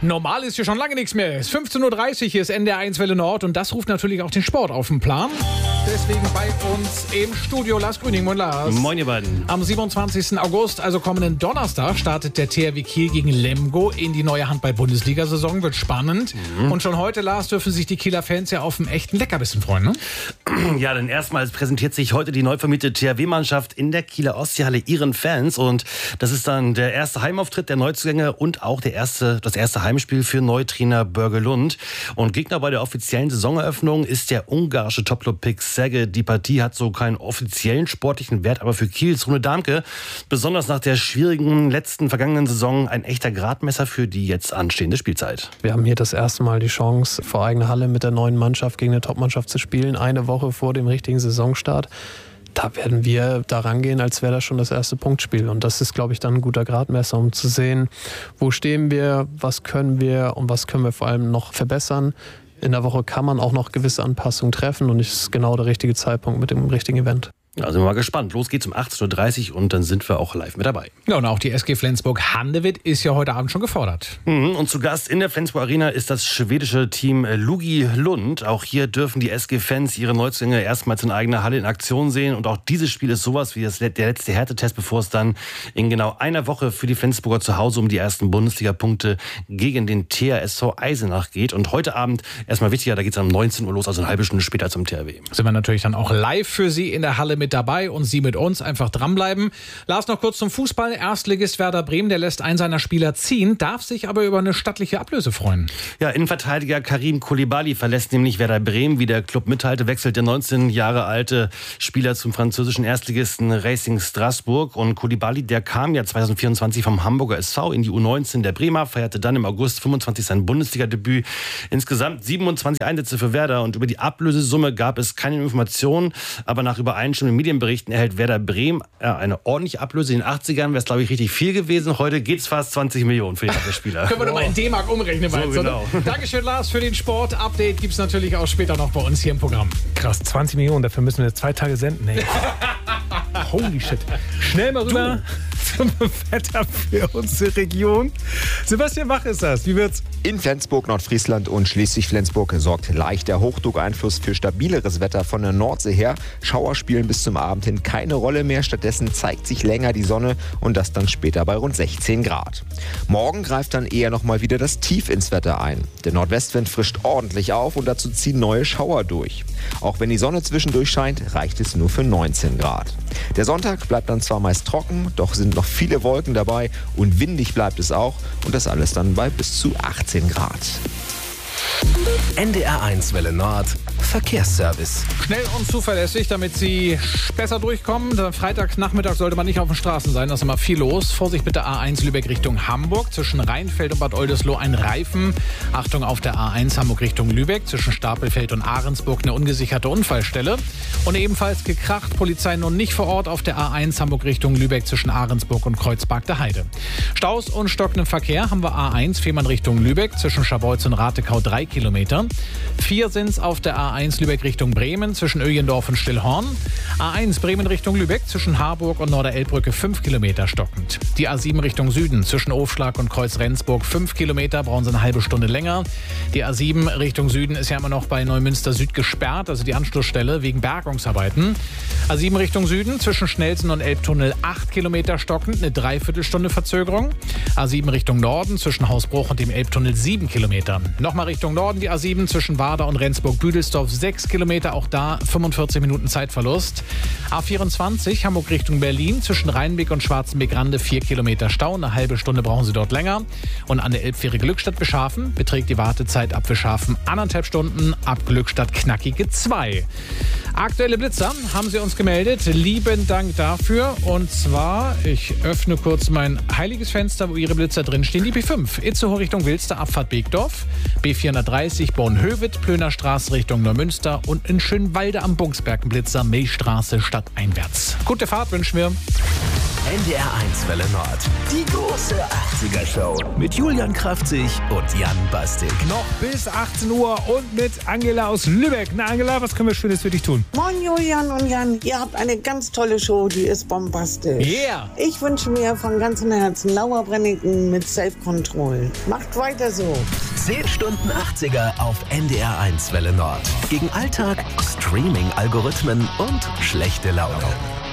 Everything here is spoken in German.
Normal ist hier schon lange nichts mehr. Es ist 15.30 Uhr, hier ist NDR 1 Welle Nord und das ruft natürlich auch den Sport auf den Plan. Deswegen bei uns im Studio Lars Grüning. Moin Lars. Moin ihr beiden. Am 27. August, also kommenden Donnerstag, startet der THW Kiel gegen Lemgo in die neue Handball-Bundesliga-Saison. Wird spannend. Und schon heute, Lars, dürfen sich die Kieler Fans ja auf einen echten Leckerbissen freuen, ne? Ja, denn erstmals präsentiert sich heute die neu vermietete THW-Mannschaft in der Kieler Ostseehalle ihren Fans. Und das ist dann der erste Heimauftritt der Neuzugänge und auch das erste Heimspiel für Neutrainer Börge Lund. Und Gegner bei der offiziellen Saisoneröffnung ist der ungarische Topclub PIK Szeged. Die Partie hat so keinen offiziellen sportlichen Wert, aber für Kiels Rune Darmke, besonders nach der schwierigen vergangenen Saison, ein echter Gradmesser für die jetzt anstehende Spielzeit. Wir haben hier das erste Mal die Chance, vor eigener Halle mit der neuen Mannschaft gegen eine Topmannschaft zu spielen, eine Woche vor dem richtigen Saisonstart. Da werden wir da rangehen, als wäre das schon das erste Punktspiel. Und das ist, glaube ich, dann ein guter Gradmesser, um zu sehen, wo stehen wir, was können wir und was können wir vor allem noch verbessern. In der Woche kann man auch noch gewisse Anpassungen treffen und es ist genau der richtige Zeitpunkt mit dem richtigen Event. Ja, sind wir mal gespannt. Los geht's um 18.30 Uhr und dann sind wir auch live mit dabei. Ja, und auch die SG Flensburg-Handewitt ist ja heute Abend schon gefordert. Und zu Gast in der Flensburg Arena ist das schwedische Team Lugi Lund. Auch hier dürfen die SG-Fans ihre Neuzugänge erstmals in eigener Halle in Aktion sehen. Und auch dieses Spiel ist sowas wie der letzte Härtetest, bevor es dann in genau einer Woche für die Flensburger zu Hause um die ersten Bundesliga-Punkte gegen den THSV Eisenach geht. Und heute Abend, erstmal wichtiger, da geht's um 19 Uhr los, also eine halbe Stunde später zum THW. Sind wir natürlich dann auch live für Sie in der Halle mit dabei und Sie mit uns. Einfach dranbleiben. Lars, noch kurz zum Fußball. Erstligist Werder Bremen, der lässt einen seiner Spieler ziehen, darf sich aber über eine stattliche Ablöse freuen. Ja, Innenverteidiger Karim Koulibaly verlässt nämlich Werder Bremen. Wie der Club mitteilte, wechselt der 19 Jahre alte Spieler zum französischen Erstligisten Racing Strasbourg. Und Koulibaly, der kam ja 2024 vom Hamburger SV in die U19 der Bremer, feierte dann im August 25 sein Bundesliga-Debüt. Insgesamt 27 Einsätze für Werder und über die Ablösesumme gab es keine Informationen. Aber nach übereinstimmenden Medienberichten erhält Werder Bremen eine ordentliche Ablöse. In den 80ern wäre es, glaube ich, richtig viel gewesen. Heute geht es fast 20 Millionen für den Spieler. Können wir doch mal in D-Mark umrechnen. So genau. Dankeschön, Lars, für den Sport-Update. Gibt es natürlich auch später noch bei uns hier im Programm. Krass, 20 Millionen, dafür müssen wir 2 Tage senden. Ey. Holy shit. Schnell mal rüber zum Wetter für unsere Region. Sebastian Bach ist das. Wie wird's? In Flensburg, Nordfriesland und Schleswig-Flensburg sorgt leichter Hochdruckeinfluss für stabileres Wetter von der Nordsee her. Schauer spielen bis zum Abend hin keine Rolle mehr. Stattdessen zeigt sich länger die Sonne und das dann später bei rund 16 Grad. Morgen greift dann eher nochmal wieder das Tief ins Wetter ein. Der Nordwestwind frischt ordentlich auf und dazu ziehen neue Schauer durch. Auch wenn die Sonne zwischendurch scheint, reicht es nur für 19 Grad. Der Sonntag bleibt dann zwar meist trocken, doch sind noch viele Wolken dabei und windig bleibt es auch und das alles dann bei bis zu 18 Grad. NDR 1 Welle Nord Verkehrsservice. Schnell und zuverlässig, damit Sie besser durchkommen. Freitagnachmittag sollte man nicht auf den Straßen sein, da ist immer viel los. Vorsicht bitte A1 Lübeck Richtung Hamburg. Zwischen Rheinfeld und Bad Oldesloe ein Reifen. Achtung auf der A1 Hamburg Richtung Lübeck. Zwischen Stapelfeld und Ahrensburg eine ungesicherte Unfallstelle. Und ebenfalls gekracht, Polizei nun nicht vor Ort auf der A1 Hamburg Richtung Lübeck zwischen Ahrensburg und Kreuzberg der Heide. Staus und stockenden Verkehr haben wir A1 Fehmarn Richtung Lübeck. Zwischen Scharbeutz und Ratekau 3 Kilometer. 4 sind es auf der A1 Lübeck Richtung Bremen zwischen Öjendorf und Stillhorn. A1 Bremen Richtung Lübeck zwischen Harburg und Norderelbbrücke 5 Kilometer stockend. Die A7 Richtung Süden zwischen Ofschlag und Kreuz-Rendsburg 5 Kilometer, brauchen Sie eine halbe Stunde länger. Die A7 Richtung Süden ist ja immer noch bei Neumünster Süd gesperrt, also die Anschlussstelle wegen Bergungsarbeiten. A7 Richtung Süden zwischen Schnelsen und Elbtunnel 8 Kilometer stockend, eine Dreiviertelstunde Verzögerung. A7 Richtung Norden zwischen Hausbruch und dem Elbtunnel 7 Kilometer. Nochmal Richtung Norden die A7 zwischen Warder und Rendsburg-Büdelsdorf 6 Kilometer, auch da 45 Minuten Zeitverlust. A24 Hamburg Richtung Berlin zwischen Rheinbeck und Schwarzenbeck-Rande 4 Kilometer Stau, eine halbe Stunde brauchen Sie dort länger. Und an der Elbfähre Glückstadt-Beschhafen beträgt die Wartezeit ab Beschhafen 1,5 Stunden, ab Glückstadt knackige 2. Aktuelle Blitzer haben Sie uns gemeldet. Lieben Dank dafür. Und zwar, ich öffne kurz mein heiliges Fenster, wo Ihre Blitzer drinstehen. Die B5, Itzehoe Richtung Wilster, Abfahrt Beekdorf. B430, Born-Hövet, Plöner Straße Richtung Neumünster. Und in Schönwalde am Bungsberg ein Blitzer, Milchstraße stadteinwärts. Gute Fahrt wünschen wir. NDR1 Welle Nord. Die große 80er Show mit Julian Kraftzig und Jan Bastik. Noch bis 18 Uhr und mit Angela aus Lübeck. Na Angela, was können wir Schönes für dich tun? Moin Julian und Jan, ihr habt eine ganz tolle Show, die ist bombastisch. Yeah! Ich wünsche mir von ganzem Herzen Laura Brennington mit Self-Control. Macht weiter so. 10 Stunden 80er auf NDR1 Welle Nord. Gegen Alltag, Streaming-Algorithmen und schlechte Laune.